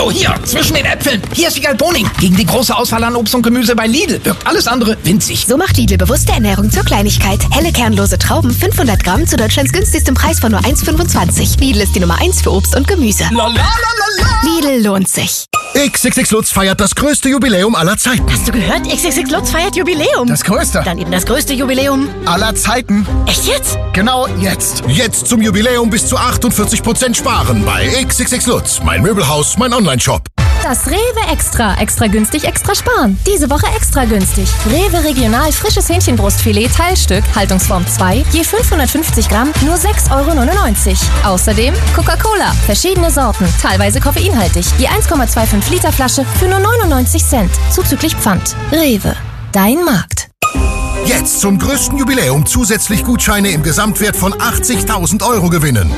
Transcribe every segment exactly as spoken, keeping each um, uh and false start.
Oh, hier, zwischen den Äpfeln. Hier ist Wiegald Boning. Gegen die große Auswahl an Obst und Gemüse bei Lidl wirkt alles andere winzig. So macht Lidl bewusste Ernährung zur Kleinigkeit. Helle kernlose Trauben, fünfhundert Gramm zu Deutschlands günstigstem Preis von nur eins Komma fünfundzwanzig. Lidl ist die Nummer eins für Obst und Gemüse. La, la, la, la, la. Lidl lohnt sich. X X X Lutz feiert das größte Jubiläum aller Zeiten. Hast du gehört? X X X Lutz feiert Jubiläum. Das größte. Dann eben das größte Jubiläum aller Zeiten. Echt jetzt? Genau jetzt. Jetzt zum Jubiläum bis zu achtundvierzig Prozent sparen bei X X X Lutz. Mein Möbelhaus, mein Onlineshop. Das Rewe Extra. Extra günstig, extra sparen. Diese Woche extra günstig. Rewe Regional frisches Hähnchenbrustfilet Teilstück, Haltungsform zwei, je fünfhundertfünfzig Gramm, nur sechs Euro neunundneunzig. Außerdem Coca-Cola, verschiedene Sorten, teilweise koffeinhaltig, je eins Komma fünfundzwanzig Liter Flasche für nur neunundneunzig Cent, zuzüglich Pfand. Rewe, dein Markt. Jetzt zum größten Jubiläum zusätzlich Gutscheine im Gesamtwert von achtzigtausend Euro gewinnen.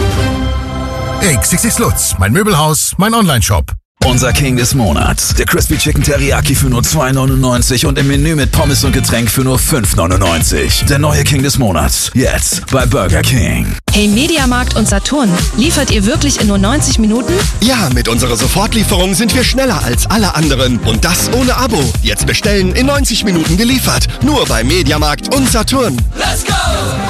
X X X Lutz, mein Möbelhaus, mein Onlineshop. Unser King des Monats. Der Crispy Chicken Teriyaki für nur zwei neunundneunzig und im Menü mit Pommes und Getränk für nur fünf neunundneunzig. Der neue King des Monats. Jetzt bei Burger King. Hey Mediamarkt und Saturn, liefert ihr wirklich in nur neunzig Minuten? Ja, mit unserer Sofortlieferung sind wir schneller als alle anderen. Und das ohne Abo. Jetzt bestellen, in neunzig Minuten geliefert. Nur bei Mediamarkt und Saturn. Let's go!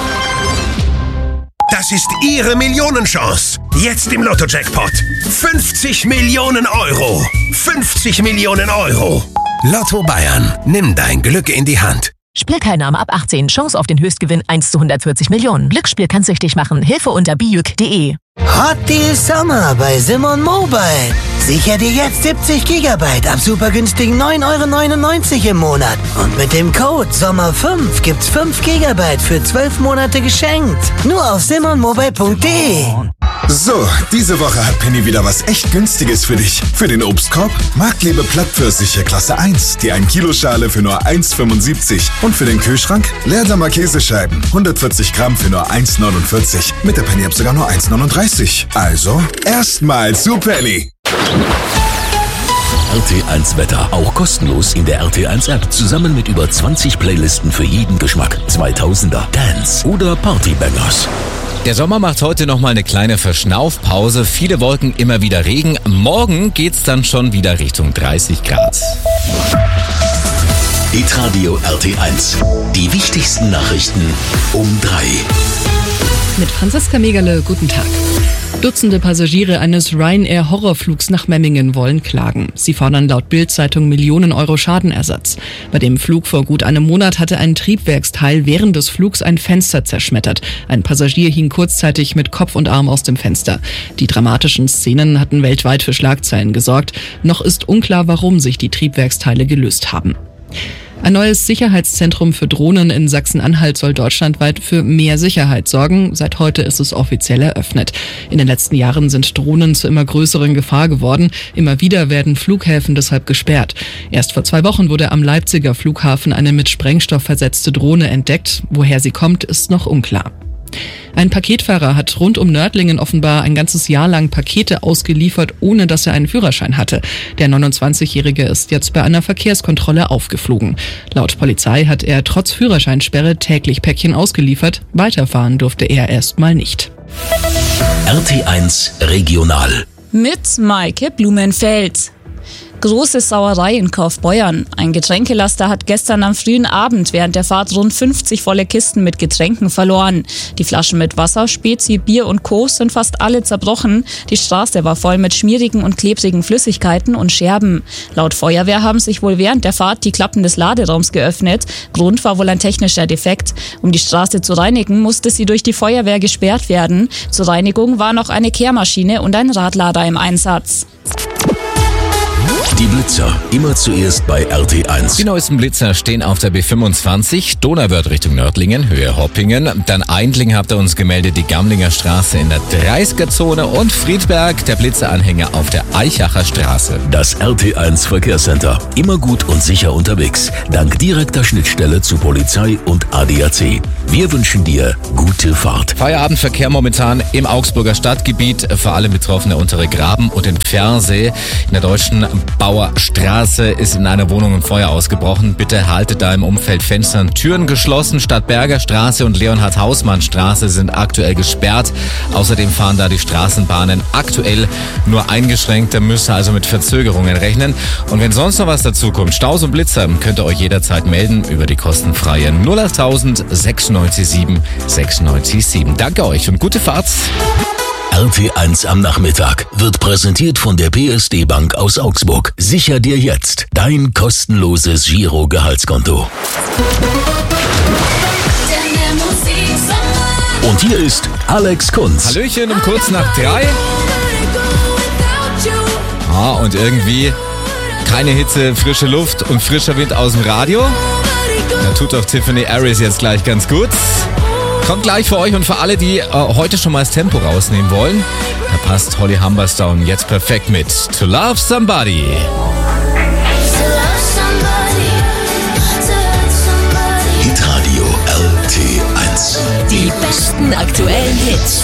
Das ist Ihre Millionenchance. Jetzt im Lotto-Jackpot. fünfzig Millionen Euro. fünfzig Millionen Euro. Lotto Bayern. Nimm dein Glück in die Hand. Spielteilnahme ab achtzehn. Chance auf den Höchstgewinn eins zu hundertvierzig Millionen. Glücksspiel kann süchtig machen. Hilfe unter bijuk punkt de. Hot Deal Sommer bei Simon Mobile. Sicher dir jetzt siebzig Gigabyte ab super günstigen neun Euro neunundneunzig im Monat. Und mit dem Code Sommer fünf gibt's fünf Gigabyte für zwölf Monate geschenkt. Nur auf simon mobile punkt de. So, diese Woche hat Penny wieder was echt Günstiges für dich. Für den Obstkorb Marktliebe Plattpfirsiche Klasse eins, die ein Kilo Schale für nur eins Komma fünfundsiebzig. Und für den Kühlschrank Leerdammer Käsescheiben, hundertvierzig Gramm für nur eins Komma neunundvierzig. Mit der Penny App sogar nur eins Komma neununddreißig. Also, erstmal zu Penny. R T eins Wetter, auch kostenlos in der R T eins App, zusammen mit über zwanzig Playlisten für jeden Geschmack. zweitausender, Dance oder Partybangers. Der Sommer macht heute nochmal eine kleine Verschnaufpause. Viele Wolken, immer wieder Regen. Morgen geht's dann schon wieder Richtung dreißig Grad. Hitradio R T eins. Die wichtigsten Nachrichten um drei. Mit Franziska Megerle, guten Tag. Dutzende Passagiere eines Ryanair-Horrorflugs nach Memmingen wollen klagen. Sie fordern laut Bild-Zeitung Millionen Euro Schadenersatz. Bei dem Flug vor gut einem Monat hatte ein Triebwerksteil während des Flugs ein Fenster zerschmettert. Ein Passagier hing kurzzeitig mit Kopf und Arm aus dem Fenster. Die dramatischen Szenen hatten weltweit für Schlagzeilen gesorgt. Noch ist unklar, warum sich die Triebwerksteile gelöst haben. Ein neues Sicherheitszentrum für Drohnen in Sachsen-Anhalt soll deutschlandweit für mehr Sicherheit sorgen. Seit heute ist es offiziell eröffnet. In den letzten Jahren sind Drohnen zu immer größeren Gefahr geworden. Immer wieder werden Flughäfen deshalb gesperrt. Erst vor zwei Wochen wurde am Leipziger Flughafen eine mit Sprengstoff versetzte Drohne entdeckt. Woher sie kommt, ist noch unklar. Ein Paketfahrer hat rund um Nördlingen offenbar ein ganzes Jahr lang Pakete ausgeliefert, ohne dass er einen Führerschein hatte. Der neunundzwanzigjährige ist jetzt bei einer Verkehrskontrolle aufgeflogen. Laut Polizei hat er trotz Führerscheinsperre täglich Päckchen ausgeliefert. Weiterfahren durfte er erstmal nicht. R T eins Regional. Mit Maike Blumenfeld. Große Sauerei in Kaufbeuern. Ein Getränkelaster hat gestern am frühen Abend während der Fahrt rund fünfzig volle Kisten mit Getränken verloren. Die Flaschen mit Wasser, Spezi, Bier und Co. sind fast alle zerbrochen. Die Straße war voll mit schmierigen und klebrigen Flüssigkeiten und Scherben. Laut Feuerwehr haben sich wohl während der Fahrt die Klappen des Laderaums geöffnet. Grund war wohl ein technischer Defekt. Um die Straße zu reinigen, musste sie durch die Feuerwehr gesperrt werden. Zur Reinigung war noch eine Kehrmaschine und ein Radlader im Einsatz. Die Blitzer, immer zuerst bei R T eins. Die neuesten Blitzer stehen auf der B fünfundzwanzig, Donauwörth Richtung Nördlingen, Höhe Hoppingen. Dann Eindling habt ihr uns gemeldet, die Gamlinger Straße in der dreißiger-Zone und Friedberg, der Blitzeranhänger auf der Eichacher Straße. Das R T eins Verkehrscenter, immer gut und sicher unterwegs, dank direkter Schnittstelle zu Polizei und A D A C. Wir wünschen dir gute Fahrt. Feierabendverkehr momentan im Augsburger Stadtgebiet, vor allem betroffen der untere Graben und den Pfersee. In der Deutschen Bauerstraße ist in einer Wohnung ein Feuer ausgebrochen. Bitte haltet da im Umfeld Fenster und Türen geschlossen. Stadtberger Straße und Leonhard-Hausmann-Straße sind aktuell gesperrt. Außerdem fahren da die Straßenbahnen aktuell nur eingeschränkt. Da müsst ihr also mit Verzögerungen rechnen. Und wenn sonst noch was dazu kommt, Staus und Blitzer, könnt ihr euch jederzeit melden über die kostenfreie null acht tausend sechsundneunzig sieben sechsundneunzig sieben. Danke euch und gute Fahrt. R T eins am Nachmittag wird präsentiert von der P S D Bank aus Augsburg. Sicher dir jetzt dein kostenloses Giro-Gehaltskonto. Und hier ist Alex Kunz. Hallöchen um kurz nach drei. Ah, und irgendwie keine Hitze, frische Luft und frischer Wind aus dem Radio. Da tut doch Tiffany Harris jetzt gleich ganz gut. Kommt gleich für euch und für alle, die äh, heute schon mal das Tempo rausnehmen wollen. Da passt Holly Humberstone jetzt perfekt mit To Love Somebody. Hitradio R T eins. Die besten aktuellen Hits.